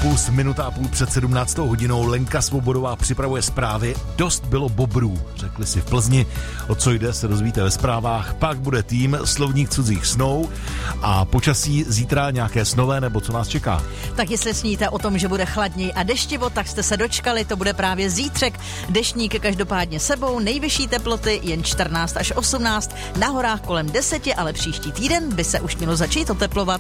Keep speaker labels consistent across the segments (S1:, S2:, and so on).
S1: Impuls, minuta a půl před 17. hodinou. Lenka Svobodová připravuje zprávy. Dost bylo bobrů, řekli si v Plzni. O co jde, se dozvíte ve zprávách. Pak bude tým Slovník cudzích snů a počasí zítra nějaké snové, nebo co nás čeká.
S2: Tak jestli sníte o tom, že bude chladněji a deštivo, tak jste se dočkali, to bude právě zítřek. Deštník každopádně sebou, nejvyšší teploty jen 14 až 18, na horách kolem 10, ale příští týden by se už mělo začít oteplovat.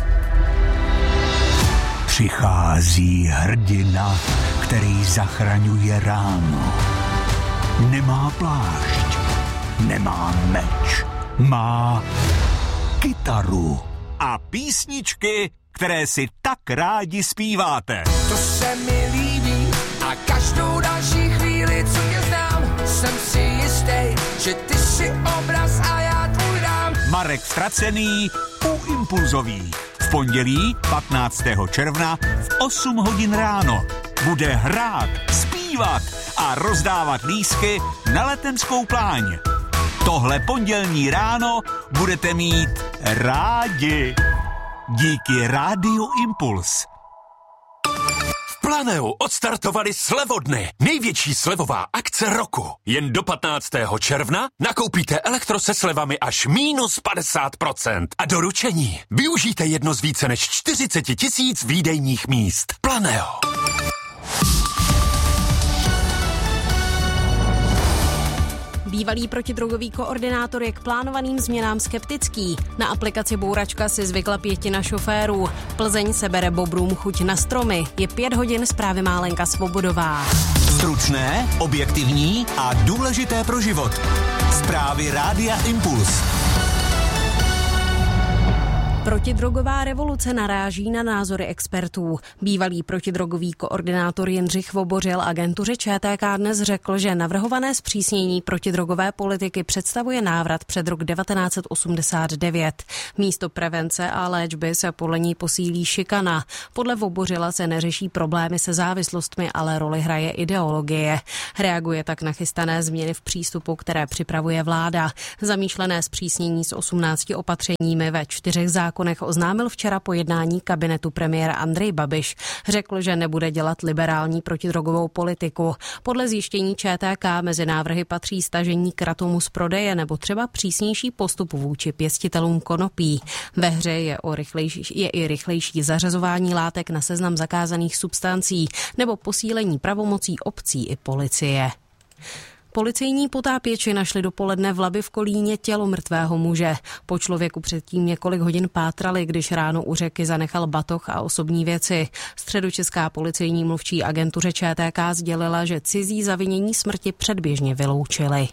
S3: Přichází hrdina, který zachraňuje ráno. Nemá plášť, nemá meč, má kytaru. A písničky, které si tak rádi zpíváte.
S4: To se mi líbí a každou další chvíli, co tě znám, jsem si jistý, že ty jsi obraz a já tvůj dám.
S3: Marek Ztracený u Impulzových. V pondělí 15. června v 8 hodin ráno bude hrát, zpívat a rozdávat lístky na Letenskou pláň. Tohle pondělní ráno budete mít rádi. Díky Rádiu Impuls.
S5: V Planeu odstartovali slevodny. Největší slevová akce roku. Jen do 15. června nakoupíte elektro se slevami až -50%. A doručení využijte jedno z více než 40 000 výdejních míst. Planeo.
S6: Bývalý protidrogový koordinátor je k plánovaným změnám skeptický. Na aplikaci Bouračka si zvykla 1/5 šoférů. Plzeň sebere bobrům chuť na stromy. Je 5 hodin, zprávy má Lenka Svobodová.
S3: Stručné, objektivní a důležité pro život. Zprávy Rádia Impuls.
S6: Protidrogová revoluce naráží na názory expertů. Bývalý protidrogový koordinátor Jindřich Vobořil agentuře ČTK dnes řekl, že navrhované zpřísnění protidrogové politiky představuje návrat před rok 1989. Místo prevence a léčby se podle ní posílí šikana. Podle Vobořila se neřeší problémy se závislostmi, ale roli hraje ideologie. Reaguje tak na chystané změny v přístupu, které připravuje vláda. Zamýšlené zpřísnění s 18 opatřeními ve 4 zákonech oznámil včera po jednání kabinetu premiéra Andrej Babiš. Řekl, že nebude dělat liberální protidrogovou politiku. Podle zjištění ČTK mezi návrhy patří stažení kratomu z prodeje nebo třeba přísnější postup vůči pěstitelům konopí. Ve hře je i rychlejší zařazování látek na seznam zakázaných substancí nebo posílení pravomocí obcí i policie. Policejní potápěči našli dopoledne v Labi v Kolíně tělo mrtvého muže. Po člověku předtím několik hodin pátrali, když ráno u řeky zanechal batoh a osobní věci. Středočeská policejní mluvčí agentuře ČTK sdělila, že cizí zavinění smrti předběžně vyloučili.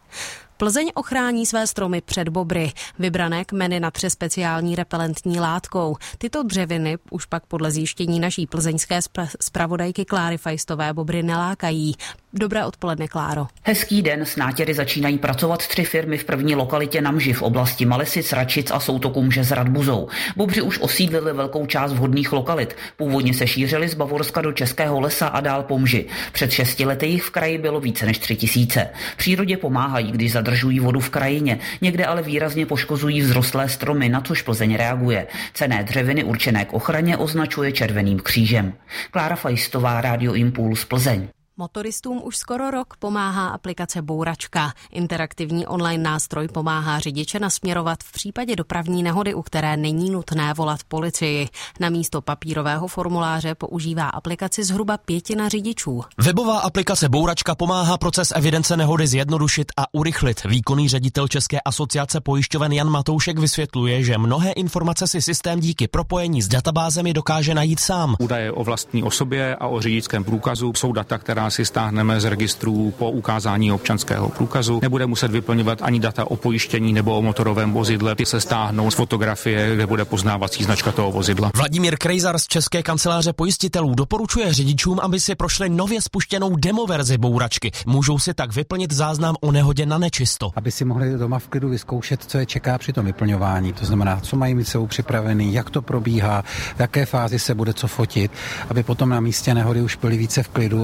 S6: Plzeň ochrání své stromy před bobry. Vybrané kmeny natře speciální repelentní látkou. Tyto dřeviny už pak podle zjištění naší plzeňské zpravodajky Kláry Fajstové bobry nelákají. Dobré odpoledne, Kláro.
S7: Hezký den, s nátěry začínají pracovat 3 firmy v první lokalitě na Mži v oblasti Malesic, Račic a soutoku Mže s Radbuzou. Bobři už osídlili velkou část vhodných lokalit. Původně se šířili z Bavorska do Českého lesa a dál po Mži. Před 6 lety jich v kraji bylo více než 3000. Přírodě pomáhají, když zadržují vodu v krajině, někde ale výrazně poškozují vzrostlé stromy, na což Plzeň reaguje. Cenné dřeviny určené k ochraně označuje červeným křížem. Klára Fajstová, Rádio Impuls, Plzeň.
S6: Motoristům už skoro rok pomáhá aplikace Bouračka. Interaktivní online nástroj pomáhá řidiče nasměrovat v případě dopravní nehody, u které není nutné volat policii. Na místo papírového formuláře používá aplikaci zhruba 1/5 řidičů.
S8: Webová aplikace Bouračka pomáhá proces evidence nehody zjednodušit a urychlit. Výkonný ředitel České asociace pojišťoven Jan Matoušek vysvětluje, že mnohé informace si systém díky propojení s databázemi dokáže najít sám.
S9: Údaje o vlastní osobě a o řidičském průkazu jsou data, která si stáhneme z registrů po ukázání občanského průkazu. Nebude muset vyplňovat ani data o pojištění nebo o motorovém vozidle. Ty se stáhnou z fotografie, kde bude poznávací značka toho vozidla.
S8: Vladimír Krejzar z České kanceláře pojistitelů doporučuje řidičům, aby si prošli nově spuštěnou demoverzi Bouračky. Můžou si tak vyplnit záznam o nehodě na nečisto.
S10: Aby si mohli doma v klidu vyzkoušet, co je čeká při tom vyplňování. To znamená, co mají mít sebou připravený, jak to probíhá, v jaké fázi se bude co fotit, aby potom na místě nehody už byli více v klidu a mohli to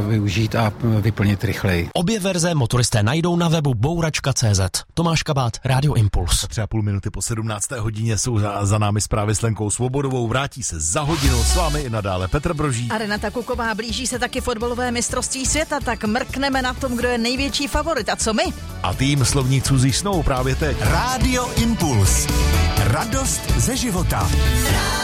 S10: to využít a vyplnit rychleji.
S8: Obě verze motoristé najdou na webu bouračka.cz. Tomáš Kabát, Rádio Impuls.
S1: 3,5 minuty po 17. hodině jsou za námi zprávy s Lenkou Svobodovou. Vrátí se za hodinu s vámi i nadále Petr Brožík.
S2: A Renata Kuková. Blíží se taky fotbalové mistrovství světa, tak mrkneme na tom, kdo je největší favorit. A co my?
S1: A tým slovník cudzích snů právě teď.
S3: Rádio Impuls. Radost ze života.